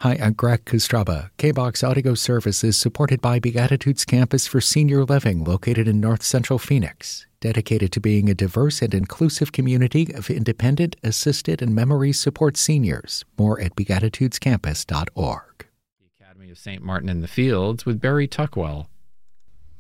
Hi, I'm Greg Kostraba. KBOX Audio Service is supported by Beatitudes Campus for Senior Living located in North Central Phoenix, dedicated to being a diverse and inclusive community of independent, assisted, and memory support seniors. More at beatitudescampus.org. The Academy of St. Martin in the Fields with Barry Tuckwell.